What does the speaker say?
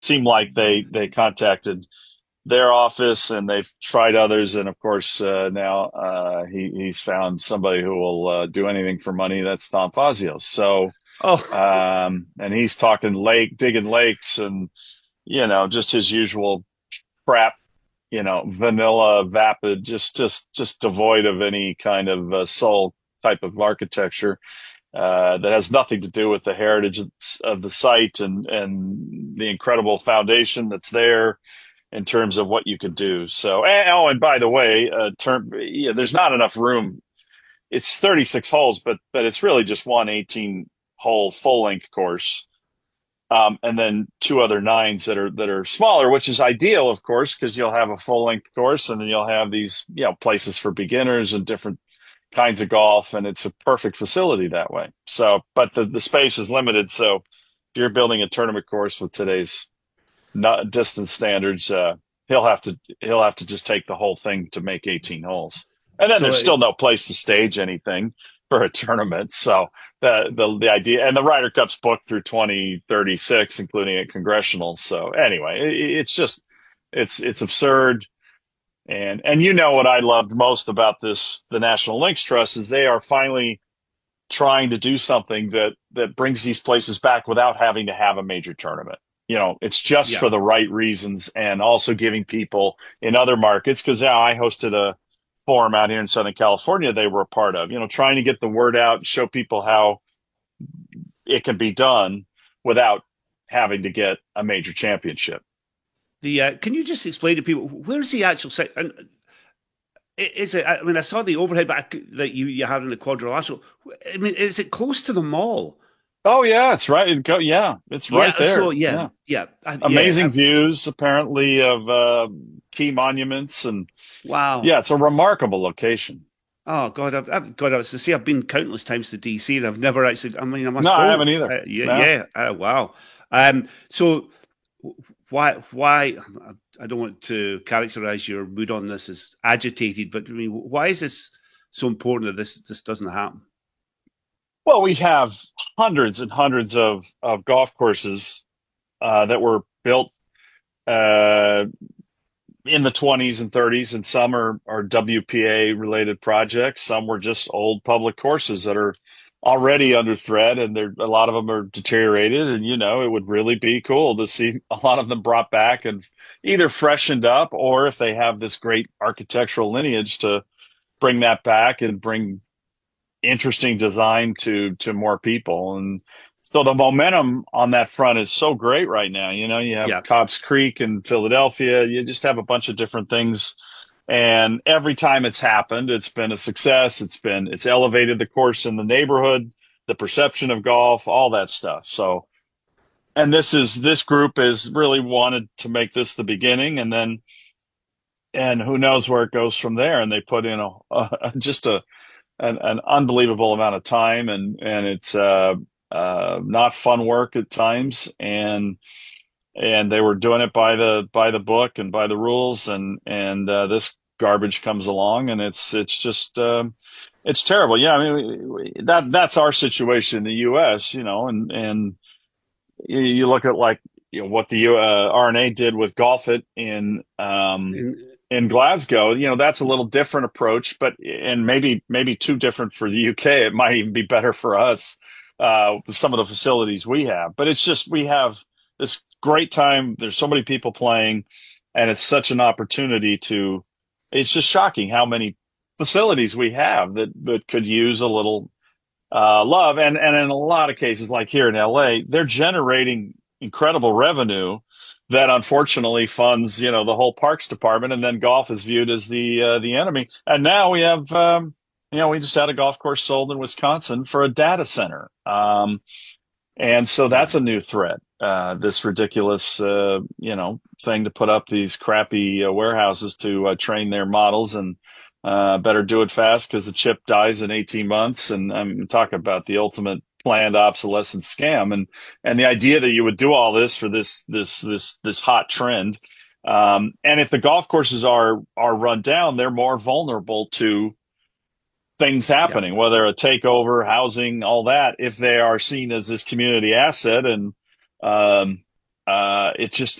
seemed like they contacted their office and they've tried others, and of course now he's found somebody who will do anything for money. That's Tom Fazio. So Oh, and he's talking digging lakes, and just his usual crap, vanilla, vapid, just devoid of any kind of soul type of architecture that has nothing to do with the heritage of the site and the incredible foundation that's there in terms of what you could do. So, and by the way, there's not enough room. It's 36 holes, but it's really just one 18 hole full length course. And then two other nines that are smaller, which is ideal, of course, because you'll have a full length course, and then you'll have these places for beginners and different kinds of golf, and it's a perfect facility that way. So, but the space is limited. So, if you're building a tournament course with today's not distance standards, he'll have to just take the whole thing to make 18 holes, and then so there's still no place to stage anything for a tournament. So the idea, and the Ryder Cup's booked through 2036, including a congressional. So anyway, it's just it's absurd. And what I loved most about the National Links Trust is they are finally trying to do something that brings these places back without having to have a major tournament. It's just yeah. for the right reasons, and also giving people in other markets, because I hosted a forum out here in Southern California they were a part of, trying to get the word out and show people how it can be done without having to get a major championship. The can you just explain to people where's the actual site? And is it? I mean, I saw the overhead back that you have in the quadrilateral. I mean, is it close to the mall? Oh yeah, it's right. Yeah, it's right Yeah. So there. yeah, Yeah. yeah, Amazing views apparently of key monuments, and wow. yeah, it's a remarkable location. Oh God, God, I was to say I've been countless times to DC, and I've never actually. I mean, I No, must I go. haven't either. Yeah, No. yeah. Wow. So why? I don't want to characterize your mood on this as agitated, but I mean, why is this so important that this doesn't happen? Well, we have hundreds and hundreds of golf courses that were built uh, in the 20s and 30s, and some are WPA related projects. Some were just old public courses that are already under threat, and a lot of them are deteriorated. And it would really be cool to see a lot of them brought back and either freshened up, or if they have this great architectural lineage, to bring that back and bring interesting design to more people. And so the momentum on that front is so great right now. You have Yeah, Cobbs Creek in Philadelphia. You just have a bunch of different things. And every time it's happened, it's been a success. It's elevated the course in the neighborhood, the perception of golf, all that stuff. So, and this group is really wanted to make this the beginning, and who knows where it goes from there. And they put in just an unbelievable amount of time, and it's not fun work at times, and they were doing it by the book and by the rules, and this garbage comes along, and it's just it's terrible. Yeah, I mean, that's our situation in the U.S. And you look at, like, what the R&A did with Golf It and, in Glasgow. That's a little different approach, but and maybe too different for the UK. It might even be better for us with some of the facilities we have. But it's just, we have this great time. There's so many people playing, and it's such an opportunity to. It's just shocking how many facilities we have that could use a little love. And in a lot of cases, like here in LA, they're generating incredible revenue that unfortunately funds, the whole parks department, and then golf is viewed as the enemy. And now we have, we just had a golf course sold in Wisconsin for a data center, and so yeah, that's a new threat. This ridiculous, thing to put up these crappy warehouses to train their models, and better do it fast because the chip dies in 18 months. And I'm talking about the ultimate planned obsolescence scam, and the idea that you would do all this for this hot trend. And if the golf courses are run down, they're more vulnerable to things yeah. happening, whether a takeover, housing, all that, if they are seen as this community asset. And It just